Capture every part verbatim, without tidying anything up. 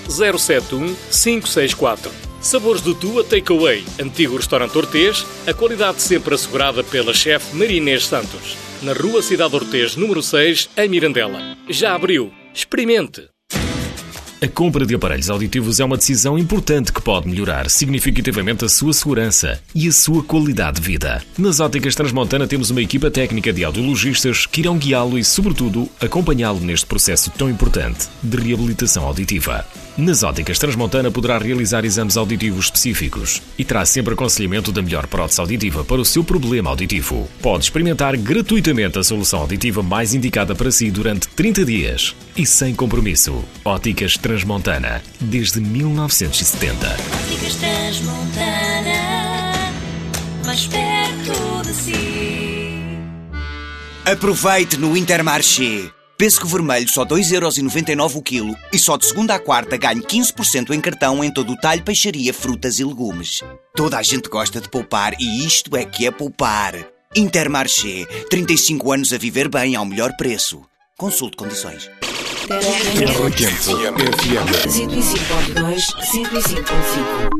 zero sete um cinco seis quatro. Sabores do Tua Takeaway, antigo restaurante Ortês, a qualidade sempre assegurada pela chefe Maria Inês Santos. Na Rua Cidade Ortês, número seis, em Mirandela. Já abriu. Experimente! A compra de aparelhos auditivos é uma decisão importante que pode melhorar significativamente a sua segurança e a sua qualidade de vida. Nas Óticas Transmontana temos uma equipa técnica de audiologistas que irão guiá-lo e, sobretudo, acompanhá-lo neste processo tão importante de reabilitação auditiva. Nas Óticas Transmontana poderá realizar exames auditivos específicos e terá sempre aconselhamento da melhor prótese auditiva para o seu problema auditivo. Pode experimentar gratuitamente a solução auditiva mais indicada para si durante trinta dias e sem compromisso. Óticas Transmontana, desde mil novecentos e setenta. Óticas Transmontana, mais perto de si. Aproveite no Intermarché. Pêssego vermelho só dois euros e noventa e nove o quilo e só de segunda à quarta ganhe quinze por cento em cartão em todo o talho, peixaria, frutas e legumes. Toda a gente gosta de poupar e isto é que é poupar. Intermarché, trinta e cinco anos a viver bem ao melhor preço. Consulte condições. Terra Quente F M cento e cinco ponto dois, cento e cinco ponto cinco.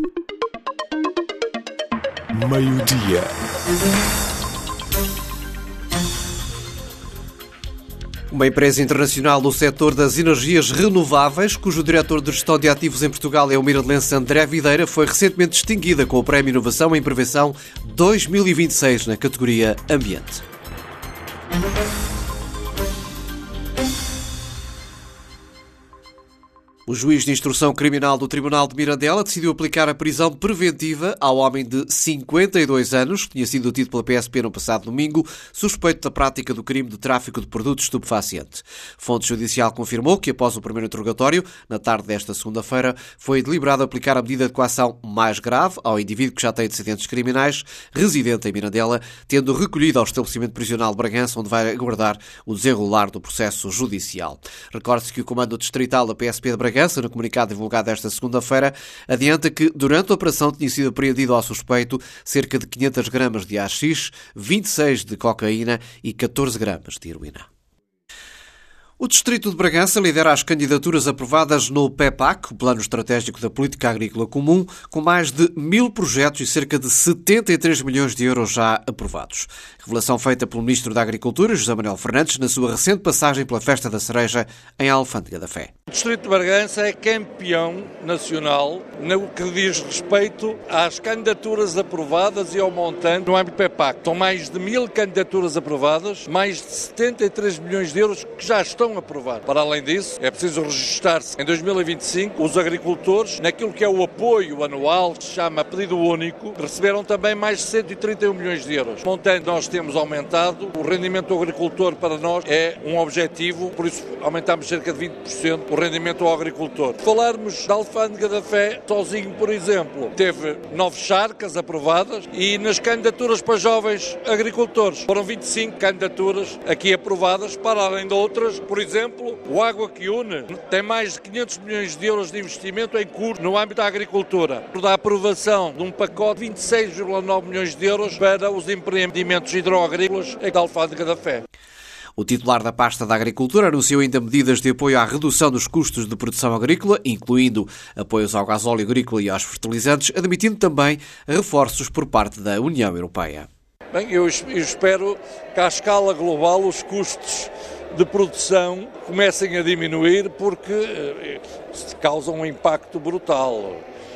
Meio-dia. Uma empresa internacional do setor das energias renováveis, cujo diretor de gestão de ativos em Portugal é o miradolense André Videira, foi recentemente distinguida com o Prémio Inovação em Prevenção dois mil e vinte e seis na categoria Ambiente. O juiz de instrução criminal do Tribunal de Mirandela decidiu aplicar a prisão preventiva ao homem de cinquenta e dois anos, que tinha sido detido pela P S P no passado domingo, suspeito da prática do crime de tráfico de produtos estupefacientes. Fonte judicial confirmou que, após o primeiro interrogatório, na tarde desta segunda-feira, foi deliberado aplicar a medida de coação mais grave ao indivíduo que já tem antecedentes criminais, residente em Mirandela, tendo recolhido ao estabelecimento prisional de Bragança, onde vai aguardar o desenrolar do processo judicial. Recorde-se que o Comando Distrital da P S P de Bragança, no comunicado divulgado esta segunda-feira, adianta que, durante a operação, tinha sido apreendido ao suspeito cerca de quinhentas gramas de haxixe, vinte e seis de cocaína e catorze gramas de heroína. O Distrito de Bragança lidera as candidaturas aprovadas no PEPAC, o Plano Estratégico da Política Agrícola Comum, com mais de mil projetos e cerca de setenta e três milhões de euros já aprovados. Revelação feita pelo Ministro da Agricultura, José Manuel Fernandes, na sua recente passagem pela Festa da Cereja em Alfândega da Fé. O Distrito de Bragança é campeão nacional no que diz respeito às candidaturas aprovadas e ao montante no âmbito do PEPAC. São mais de mil candidaturas aprovadas, mais de setenta e três milhões de euros que já estão aprovados. Para além disso, é preciso registar-se em dois mil e vinte e cinco os agricultores naquilo que é o apoio anual, que se chama pedido único, receberam também mais de cento e trinta e um milhões de euros. Montante nós temos aumentado, o rendimento do agricultor para nós é um objetivo, por isso aumentamos cerca de vinte por cento o rendimento ao agricultor. Falarmos da Alfândega da Fé, sozinho, por exemplo, teve nove charcas aprovadas e nas candidaturas para jovens agricultores foram vinte e cinco candidaturas aqui aprovadas, para além de outras. Por exemplo, o Água que Une tem mais de quinhentos milhões de euros de investimento em curso no âmbito da agricultura. Da aprovação de um pacote de vinte e seis vírgula nove milhões de euros para os empreendimentos hidroagrícolas em Alfândega da Fé. O titular da pasta da Agricultura anunciou ainda medidas de apoio à redução dos custos de produção agrícola, incluindo apoios ao gasóleo agrícola e aos fertilizantes, admitindo também reforços por parte da União Europeia. Bem, eu espero que à escala global os custos de produção comecem a diminuir, porque eh, causam um impacto brutal.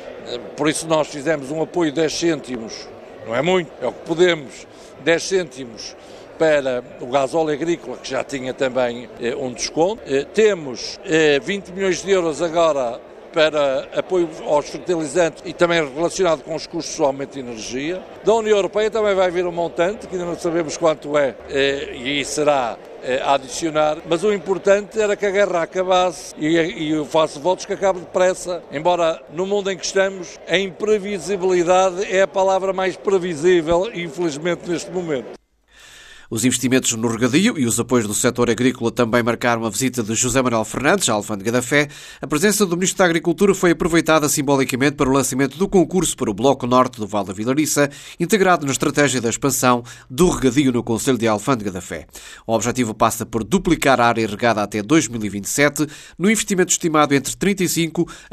Por isso nós fizemos um apoio de dez cêntimos, não é muito, é o que podemos, dez cêntimos para o gasóleo agrícola, que já tinha também eh, um desconto. Eh, temos eh, vinte milhões de euros agora para apoio aos fertilizantes e também relacionado com os custos do aumento de energia. Da União Europeia também vai vir um montante, que ainda não sabemos quanto é, e será a adicionar, mas o importante era que a guerra acabasse e, e eu faço votos que acabe depressa, embora no mundo em que estamos a imprevisibilidade é a palavra mais previsível, infelizmente, neste momento. Os investimentos no regadio e os apoios do setor agrícola também marcaram a visita de José Manuel Fernandes à Alfândega da Fé. A presença do Ministro da Agricultura foi aproveitada simbolicamente para o lançamento do concurso para o Bloco Norte do Val da Vilariça, integrado na estratégia da expansão do regadio no Concelho de Alfândega da Fé. O objetivo passa por duplicar a área regada até dois mil e vinte e sete, no investimento estimado entre trinta e cinco